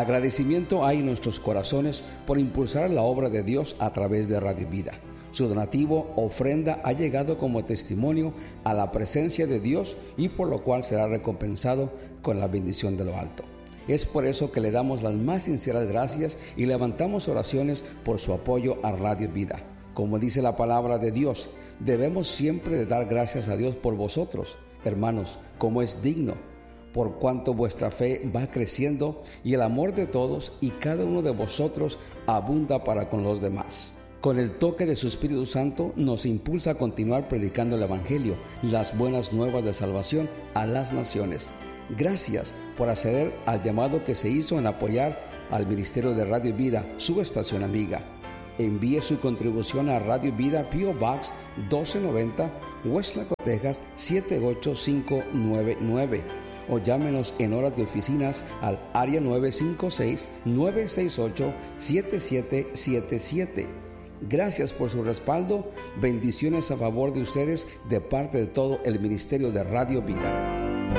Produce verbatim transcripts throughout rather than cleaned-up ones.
Agradecimiento hay en nuestros corazones por impulsar la obra de Dios a través de Radio Vida. Su donativo, ofrenda, ha llegado como testimonio a la presencia de Dios y por lo cual será recompensado con la bendición de lo alto. Es por eso que le damos las más sinceras gracias y levantamos oraciones por su apoyo a Radio Vida. Como dice la palabra de Dios, debemos siempre de dar gracias a Dios por vosotros, hermanos, como es digno, por cuanto vuestra fe va creciendo y el amor de todos y cada uno de vosotros abunda para con los demás. Con el toque de su Espíritu Santo nos impulsa a continuar predicando el Evangelio, las buenas nuevas de salvación a las naciones. Gracias por acceder al llamado que se hizo en apoyar al Ministerio de Radio Vida, su estación amiga. Envíe su contribución a Radio Vida, P O. Box doce noventa, Westlaco, Texas siete ocho cinco nueve nueve, o llámenos en horas de oficinas al área nueve cinco seis, nueve seis ocho, siete siete siete siete. Gracias por su respaldo. Bendiciones a favor de ustedes de parte de todo el Ministerio de Radio Vida.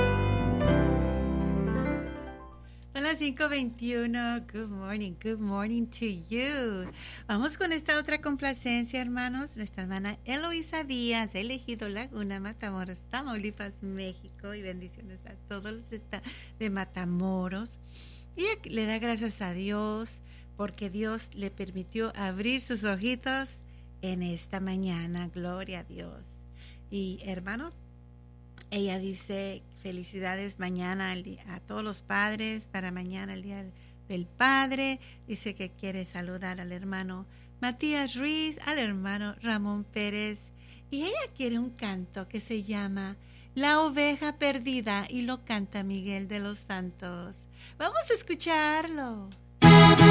Son las cinco veintiuno. Good morning, good morning to you. Vamos con esta otra complacencia, hermanos. Nuestra hermana Eloisa Díaz, elegido Laguna, Matamoros, Tamaulipas, México. Y bendiciones a todos los de Matamoros. Y le da gracias a Dios porque Dios le permitió abrir sus ojitos en esta mañana. Gloria a Dios. Y hermano, ella dice felicidades mañana al día, a todos los padres, para mañana el Día del Padre. Dice que quiere saludar al hermano Matías Ruiz, al hermano Ramón Pérez. Y ella quiere un canto que se llama La Oveja Perdida y lo canta Miguel de los Santos. Vamos a escucharlo.